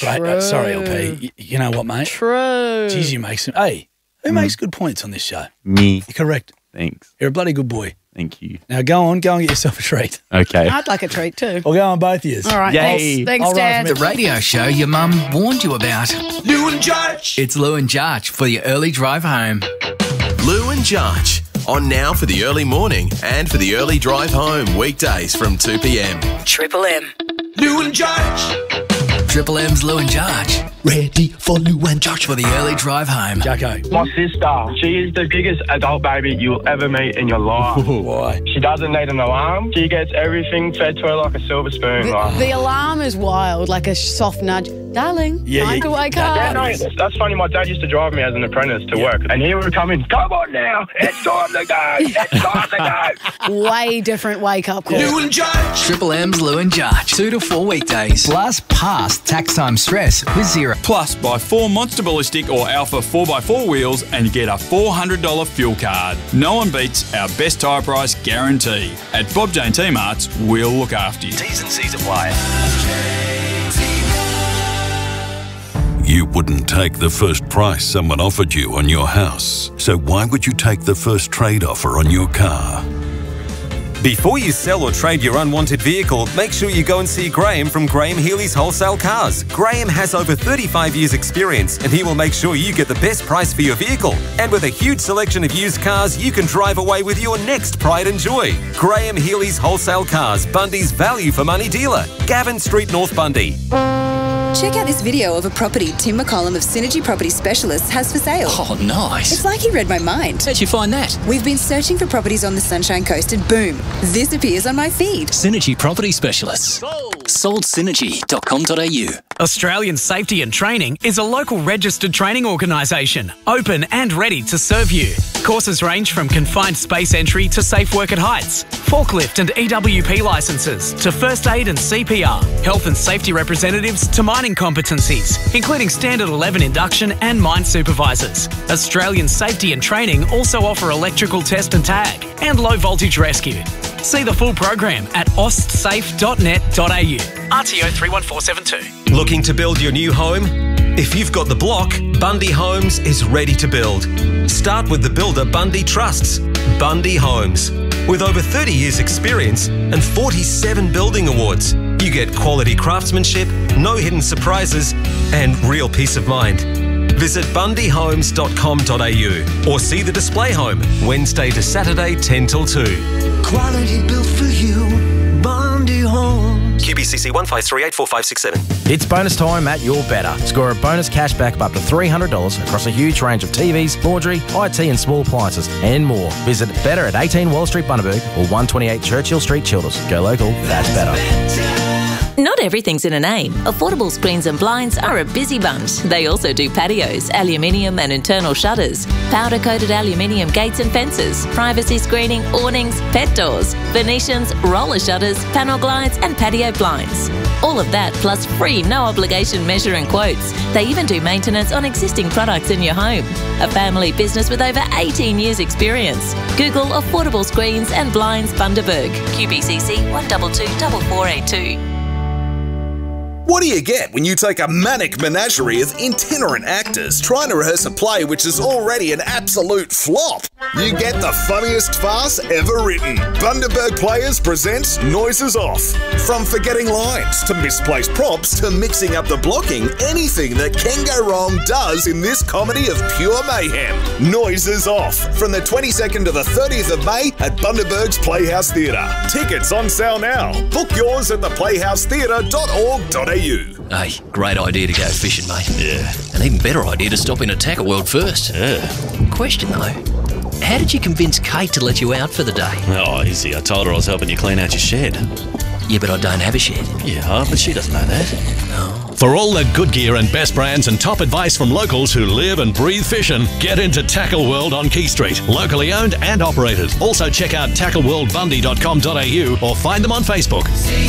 Great. Sorry, LP. You know what, mate? True. Jeez, you make some... Hey, who makes good points on this show? Me. You're correct. Thanks. You're a bloody good boy. Thank you. Now go and get yourself a treat. Okay. I'd like a treat too. Or go on both of yours. All right. Yay. Thanks I'll run Dad. from The radio show your mum warned you about. Lou and Judge. It's Lou and Jarch for your early drive home. Lou and Judge. On now for the early morning and for the early drive home. Weekdays from 2 p.m. Triple M. Lou and Judge. Triple M's Lou and Jarch Ready for Lou and Judge. for the early drive home. Jacko. My sister, she is the biggest adult baby you'll ever meet in your life. Why? She doesn't need an alarm. She gets everything fed to her like a silver spoon. The alarm is wild, like a soft nudge. Darling, time to wake Yeah, up. no, that's funny. My dad used to drive me as an apprentice to work, and he would come in, come on now, it's time to go, it's time to go. Way different wake up call. Lou and Judge. Triple M's Lou and Jarch 2 to 4 weekdays. Plus past tax time stress with zero. Plus, buy 4 Monster Ballistic or Alpha 4x4 wheels and get a $400 fuel card. No one beats our best tyre price guarantee. At Bob Jane T-Marts, we'll look after you. T's and C's apply. You wouldn't take the first price someone offered you on your house. So why would you take the first trade offer on your car? Before you sell or trade your unwanted vehicle, make sure you go and see Graham from Graham Healy's Wholesale Cars. Graham has over 35 years experience and he will make sure you get the best price for your vehicle. And with a huge selection of used cars, you can drive away with your next pride and joy. Graham Healy's Wholesale Cars, Bundy's value for money dealer. Gavin Street, North Bundy. Check out this video of a property Tim McCollum of Synergy Property Specialists has for sale. Oh, nice. It's like he read my mind. How'd you find that? We've been searching for properties on the Sunshine Coast and boom, this appears on my feed. Synergy Property Specialists. Soldsynergy.com.au. Australian Safety and Training is a local registered training organisation, open and ready to serve you. Courses range from confined space entry to safe work at heights, forklift and EWP licences to first aid and CPR, health and safety representatives to mining competencies, including Standard 11 induction and mine supervisors. Australian Safety and Training also offer electrical test and tag and low voltage rescue. See the full program at ostsafe.net.au. RTO 31472. Looking to build your new home? If you've got the block, Bundy Homes is ready to build. Start with the builder Bundy trusts, Bundy Homes. With over 30 years experience and 47 building awards, you get quality craftsmanship, no hidden surprises, and real peace of mind. Visit bundyhomes.com.au or see the display home Wednesday to Saturday 10 till 2. Quality built for you. Bundy Homes. QBCC 1538457. It's bonus time at Your Better. Score a bonus cashback of up to $300 across a huge range of TVs, laundry, IT and small appliances and more. Visit Better at 18 Wall Street, Bundaberg or 128 Churchill Street, Childers. Go local, that's better. Not everything's in a name. Affordable Screens and Blinds are a busy bunch. They also do patios, aluminium and internal shutters, powder-coated aluminium gates and fences, privacy screening, awnings, pet doors, Venetians, roller shutters, panel glides and patio blinds. All of that plus free no-obligation measure and quotes. They even do maintenance on existing products in your home. A family business with over 18 years experience. Google Affordable Screens and Blinds Bundaberg. QBCC 1224482. What do you get when you take a manic menagerie of itinerant actors trying to rehearse a play which is already an absolute flop? You get the funniest farce ever written. Bundaberg Players presents Noises Off. From forgetting lines to misplaced props to mixing up the blocking, anything that can go wrong does in this comedy of pure mayhem. Noises Off from the 22nd to the 30th of May at Bundaberg's Playhouse Theatre. Tickets on sale now. Book yours at theplayhousetheatre.org.au. Hey, great idea to go fishing, mate. Yeah. An even better idea to stop in at Tackle World first. Yeah. Question though, how did you convince Kate to let you out for the day? Oh, easy. I told her I was helping you clean out your shed. Yeah, but I don't have a shed. Yeah, but she doesn't know that. No. For all the good gear and best brands and top advice from locals who live and breathe fishing, get into Tackle World on Key Street. Locally owned and operated. Also check out tackleworldbundy.com.au or find them on Facebook.